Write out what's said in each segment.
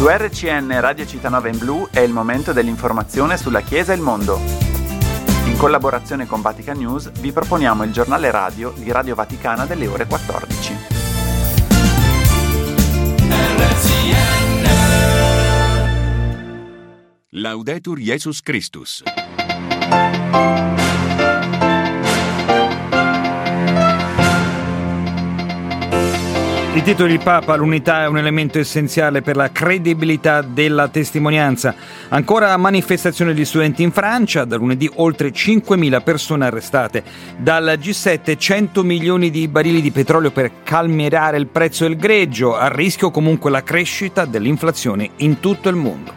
Su RCN Radio Città in Blu è il momento dell'informazione sulla Chiesa e il mondo. In collaborazione con Vatican News vi proponiamo il giornale radio di Radio Vaticana delle ore 14. RCN. Laudetur Jesus Christus. I titoli del Papa: l'unità è un elemento essenziale per la credibilità della testimonianza. Ancora manifestazione di studenti in Francia, da lunedì oltre 5.000 persone arrestate. Dal G7 100 milioni di barili di petrolio per calmierare il prezzo del greggio, a rischio comunque la crescita dell'inflazione in tutto il mondo.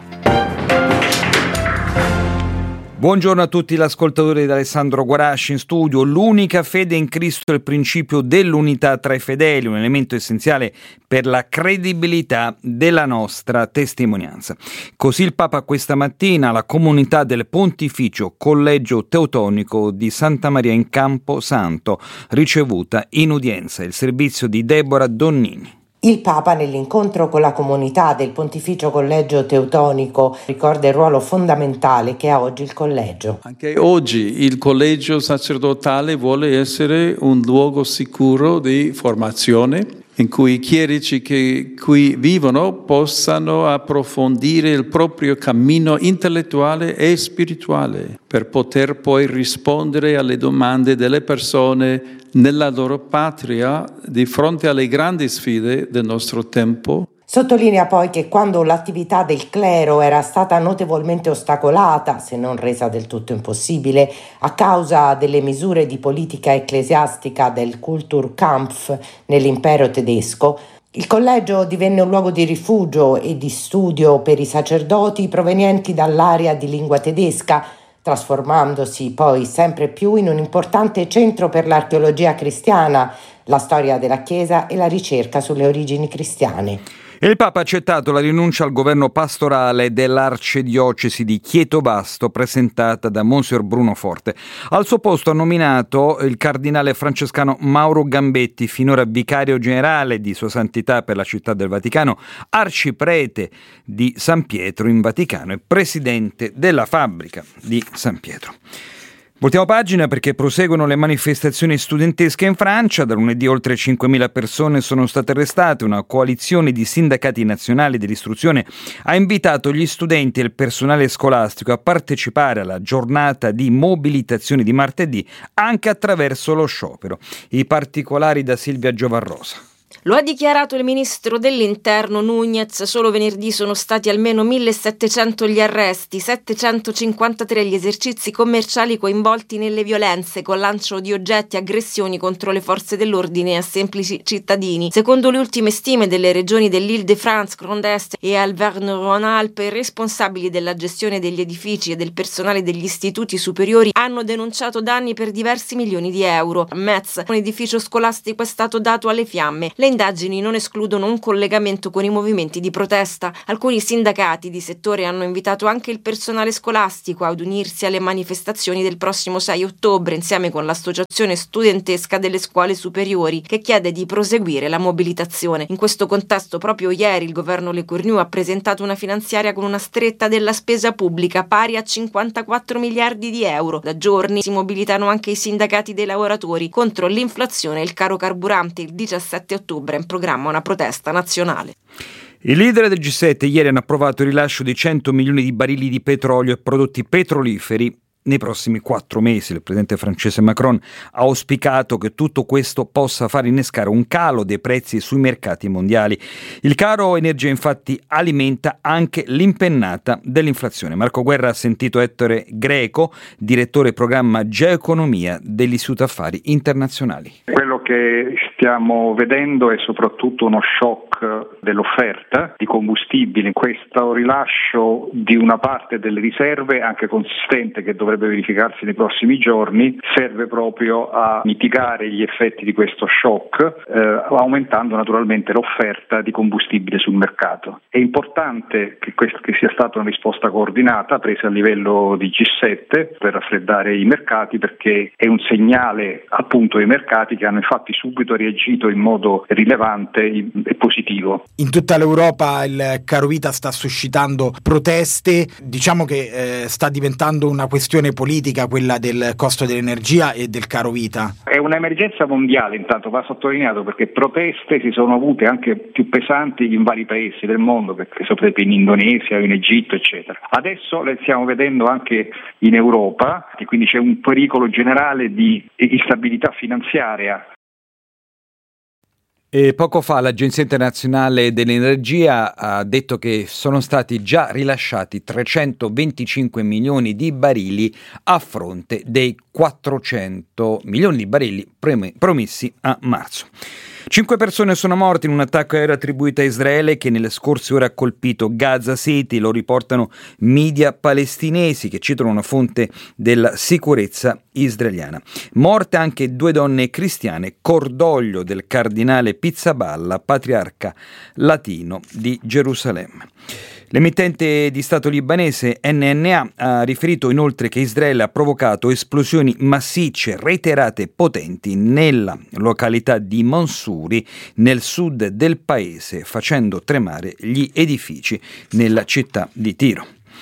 Buongiorno a tutti gli ascoltatori, da Alessandro Guarasci in studio. L'unica fede in Cristo è il principio dell'unità tra i fedeli, un elemento essenziale per la credibilità della nostra testimonianza. Così il Papa questa mattina alla comunità del Pontificio Collegio Teutonico di Santa Maria in Camposanto, ricevuta in udienza il servizio di Deborah Donnini. Il Papa, nell'incontro con la comunità del Pontificio Collegio Teutonico, ricorda il ruolo fondamentale che ha oggi il collegio. Anche oggi il collegio sacerdotale vuole essere un luogo sicuro di formazione, in cui i chierici che qui vivono possano approfondire il proprio cammino intellettuale e spirituale per poter poi rispondere alle domande delle persone nella loro patria di fronte alle grandi sfide del nostro tempo. Sottolinea poi che quando l'attività del clero era stata notevolmente ostacolata, se non resa del tutto impossibile, a causa delle misure di politica ecclesiastica del Kulturkampf nell'impero tedesco, il collegio divenne un luogo di rifugio e di studio per i sacerdoti provenienti dall'area di lingua tedesca, trasformandosi poi sempre più in un importante centro per l'archeologia cristiana, la storia della Chiesa e la ricerca sulle origini cristiane. E il Papa ha accettato la rinuncia al governo pastorale dell'arcidiocesi di Chietobasto presentata da Monsignor Bruno Forte. Al suo posto ha nominato il cardinale francescano Mauro Gambetti, finora vicario generale di Sua Santità per la Città del Vaticano, arciprete di San Pietro in Vaticano e presidente della fabbrica di San Pietro. Voltiamo pagina perché proseguono le manifestazioni studentesche in Francia. Da lunedì oltre 5.000 persone sono state arrestate. Una coalizione di sindacati nazionali dell'istruzione ha invitato gli studenti e il personale scolastico a partecipare alla giornata di mobilitazione di martedì anche attraverso lo sciopero. I particolari da Silvia Giovarrosa. Lo ha dichiarato il ministro dell'Interno Núñez. Solo venerdì sono stati almeno 1.700 gli arresti, 753 gli esercizi commerciali coinvolti nelle violenze con lancio di oggetti e aggressioni contro le forze dell'ordine e a semplici cittadini. Secondo le ultime stime delle regioni dell'Île-de-France, Grand Est e Auvergne-Rhône-Alpes, i responsabili della gestione degli edifici e del personale degli istituti superiori hanno denunciato danni per diversi milioni di euro. A Metz, un edificio scolastico è stato dato alle fiamme. Le indagini non escludono un collegamento con i movimenti di protesta. Alcuni sindacati di settore hanno invitato anche il personale scolastico ad unirsi alle manifestazioni del prossimo 6 ottobre, insieme con l'associazione studentesca delle scuole superiori, che chiede di proseguire la mobilitazione. In questo contesto, proprio ieri il governo Lecornu ha presentato una finanziaria con una stretta della spesa pubblica pari a 54 miliardi di euro. Da giorni si mobilitano anche i sindacati dei lavoratori contro l'inflazione e il caro carburante. Il 17 ottobre è in programma una protesta nazionale. I leader del G7 ieri hanno approvato il rilascio di 100 milioni di barili di petrolio e prodotti petroliferi nei prossimi 4 mesi. Il presidente francese Macron ha auspicato che tutto questo possa far innescare un calo dei prezzi sui mercati mondiali. Il caro energia infatti alimenta anche l'impennata dell'inflazione. Marco Guerra ha sentito Ettore Greco, direttore programma Geoeconomia dell'Istituto Affari Internazionali. Quello che stiamo vedendo è soprattutto uno shock dell'offerta di combustibili, questo rilascio di una parte delle riserve anche consistente che dovrebbe dovrebbe verificarsi nei prossimi giorni, serve proprio a mitigare gli effetti di questo shock, aumentando naturalmente l'offerta di combustibile sul mercato. È importante che sia stata una risposta coordinata presa a livello di G7 per raffreddare i mercati, perché è un segnale appunto ai mercati che hanno infatti subito reagito in modo rilevante e positivo. In tutta l'Europa il caro vita sta suscitando proteste, diciamo che sta diventando una questione politica quella del costo dell'energia e del caro vita. È un'emergenza mondiale, intanto va sottolineato, perché proteste si sono avute anche più pesanti in vari paesi del mondo, perché sapete in Indonesia, in Egitto eccetera. Adesso le stiamo vedendo anche in Europa e quindi c'è un pericolo generale di instabilità finanziaria. E poco fa l'Agenzia Internazionale dell'Energia ha detto che sono stati già rilasciati 325 milioni di barili a fronte dei 400 milioni di barili promessi a marzo. 5 persone sono morte in un attacco aereo attribuito a Israele che nelle scorse ore ha colpito Gaza City, lo riportano media palestinesi che citano una fonte della sicurezza israeliana. Morte anche 2 donne cristiane, cordoglio del cardinale Pizzaballa, patriarca latino di Gerusalemme. L'emittente di Stato libanese NNA ha riferito inoltre che Israele ha provocato esplosioni massicce, reiterate e potenti nella località di Mansuri, nel sud del paese, facendo tremare gli edifici nella città di Tiro.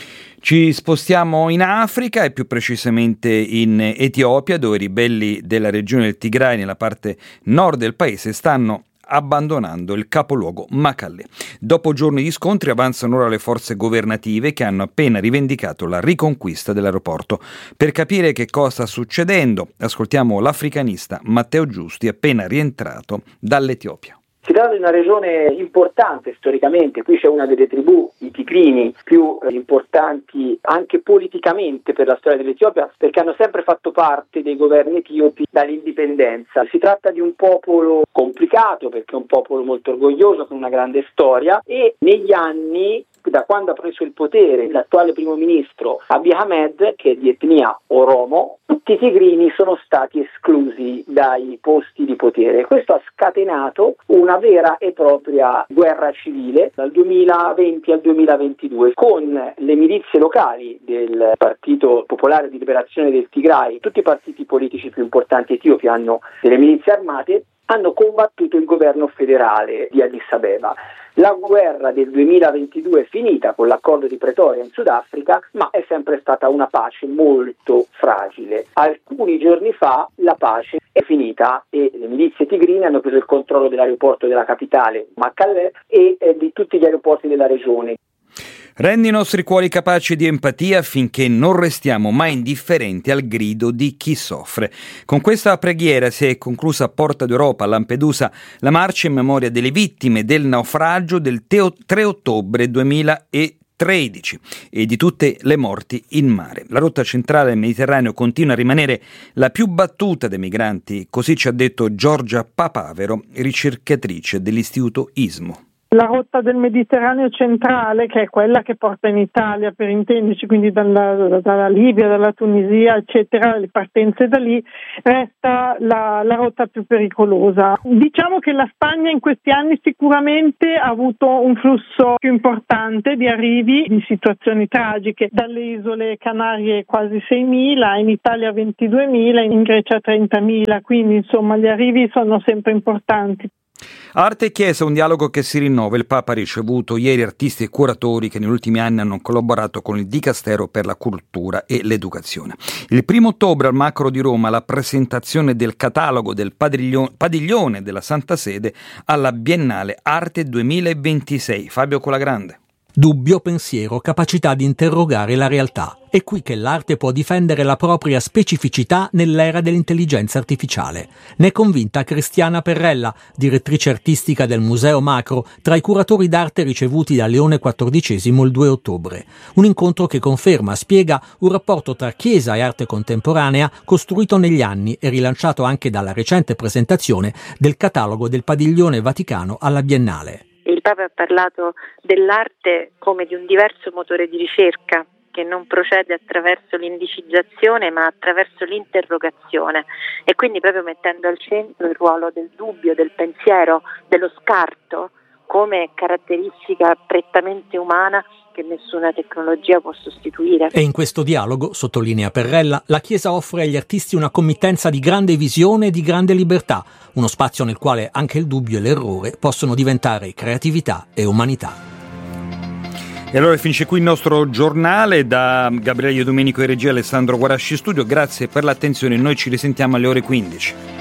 Ci spostiamo in Africa e più precisamente in Etiopia, dove i ribelli della regione del Tigray, nella parte nord del paese, stanno abbandonando il capoluogo Mekelle. Dopo giorni di scontri avanzano ora le forze governative che hanno appena rivendicato la riconquista dell'aeroporto. Per capire che cosa sta succedendo, ascoltiamo l'africanista Matteo Giusti, appena rientrato dall'Etiopia. Si tratta di una regione importante storicamente, qui c'è una delle tribù, i Tigrini, più importanti anche politicamente per la storia dell'Etiopia, perché hanno sempre fatto parte dei governi etiopi dall'indipendenza. Si tratta di un popolo complicato, perché è un popolo molto orgoglioso, con una grande storia, e negli anni, da quando ha preso il potere l'attuale primo ministro Abiy Ahmed, che è di etnia Oromo, tutti i tigrini sono stati esclusi dai posti di potere. Questo ha scatenato una vera e propria guerra civile dal 2020 al 2022 con le milizie locali del Partito Popolare di Liberazione del Tigray. Tutti i partiti politici più importanti etiopi hanno delle milizie armate, hanno combattuto il governo federale di Addis Abeba. La guerra del 2022 è finita con l'accordo di Pretoria in Sudafrica, ma è sempre stata una pace molto fragile. Alcuni giorni fa la pace è finita e le milizie tigrine hanno preso il controllo dell'aeroporto della capitale Mekelle e di tutti gli aeroporti della regione. Rendi i nostri cuori capaci di empatia affinché non restiamo mai indifferenti al grido di chi soffre. Con questa preghiera si è conclusa a Porta d'Europa, a Lampedusa, la marcia in memoria delle vittime del naufragio del 3 ottobre 2013 e di tutte le morti in mare. La rotta centrale del Mediterraneo continua a rimanere la più battuta dei migranti, così ci ha detto Giorgia Papavero, ricercatrice dell'Istituto ISMO. La rotta del Mediterraneo centrale, che è quella che porta in Italia, per intenderci, quindi dalla Libia, dalla Tunisia, eccetera, le partenze da lì, resta la rotta più pericolosa. Diciamo che la Spagna in questi anni sicuramente ha avuto un flusso più importante di arrivi, di situazioni tragiche, dalle isole Canarie quasi 6.000, in Italia 22.000, in Grecia 30.000, quindi insomma gli arrivi sono sempre importanti. Arte e Chiesa, un dialogo che si rinnova. Il Papa ha ricevuto ieri artisti e curatori che negli ultimi anni hanno collaborato con il Dicastero per la Cultura e l'Educazione. Il 1 ottobre al Macro di Roma la presentazione del catalogo del padiglione della Santa Sede alla Biennale Arte 2026. Fabio Colagrande. Dubbio, pensiero, capacità di interrogare la realtà. È qui che l'arte può difendere la propria specificità nell'era dell'intelligenza artificiale. Ne è convinta Cristiana Perrella, direttrice artistica del Museo Macro, tra i curatori d'arte ricevuti da Leone XIV il 2 ottobre. Un incontro che conferma, spiega, un rapporto tra Chiesa e arte contemporanea costruito negli anni e rilanciato anche dalla recente presentazione del catalogo del Padiglione Vaticano alla Biennale. Il Papa ha parlato dell'arte come di un diverso motore di ricerca che non procede attraverso l'indicizzazione ma attraverso l'interrogazione, e quindi proprio mettendo al centro il ruolo del dubbio, del pensiero, dello scarto come caratteristica prettamente umana che nessuna tecnologia può sostituire. E in questo dialogo, sottolinea Perrella, la Chiesa offre agli artisti una committenza di grande visione e di grande libertà, uno spazio nel quale anche il dubbio e l'errore possono diventare creatività e umanità. E allora finisce qui il nostro giornale. Da Gabriele Domenico e regia, Alessandro Guarasci studio, grazie per l'attenzione, noi ci risentiamo alle ore 15.